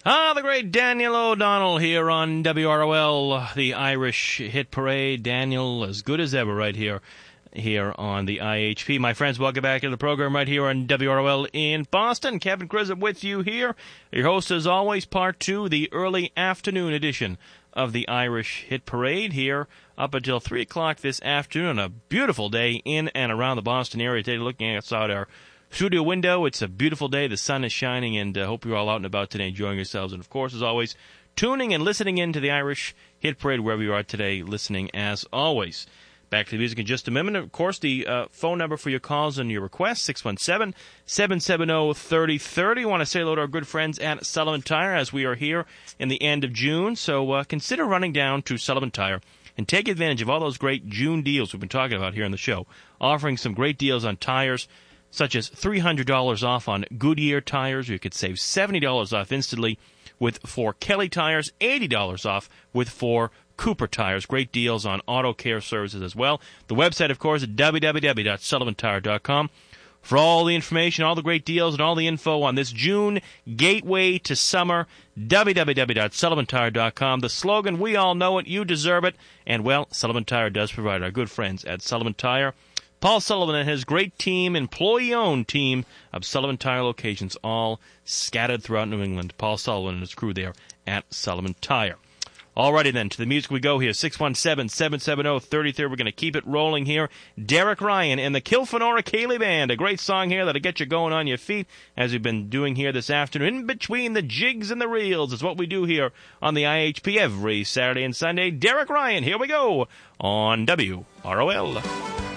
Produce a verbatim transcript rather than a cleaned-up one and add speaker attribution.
Speaker 1: Ah, the great Daniel O'Donnell here on W R O L, the Irish Hit Parade. Daniel, as good as ever right here here on the I H P. My friends, welcome back to the program right here on W R O L in Boston. Kevin Crisp with you here. Your host, as always, part two, the early afternoon edition of the Irish Hit Parade here up until three o'clock this afternoon. A beautiful day in and around the Boston area today. Looking outside our studio window, it's a beautiful day. The sun is shining, and I uh, hope you're all out and about today enjoying yourselves. And, of course, as always, tuning and listening in to the Irish Hit Parade wherever you are today, listening as always. Back to the music in just a minute. Of course, the uh, phone number for your calls and your requests, six one seven, seven seven zero, three zero three zero. I want to say hello to our good friends at Sullivan Tire as we are here in the end of June. So uh, consider running down to Sullivan Tire and take advantage of all those great June deals we've been talking about here on the show, offering some great deals on tires, such as three hundred dollars off on Goodyear tires. You could save seventy dollars off instantly with four Kelly tires, eighty dollars off with four Cooper tires. Great deals on auto care services as well. The website, of course, at w w w dot sullivan tire dot com. For all the information, all the great deals, and all the info on this June gateway to summer, w w w dot sullivan tire dot com. The slogan, we all know it, you deserve it. And, well, Sullivan Tire does provide our good friends at Sullivan Tire. Paul Sullivan and his great team, employee-owned team of Sullivan Tire locations, all scattered throughout New England. Paul Sullivan and his crew there at Sullivan Tire. Alrighty then, to the music we go here, six one seven, seven seven zero, three zero three zero. We're going to keep it rolling here. Derek Ryan and the Kilfenora Ceilidh Band, a great song here that'll get you going on your feet, as we've been doing here this afternoon. In between the jigs and the reels is what we do here on the I H P every Saturday and Sunday. Derek Ryan, here we go on W R O L.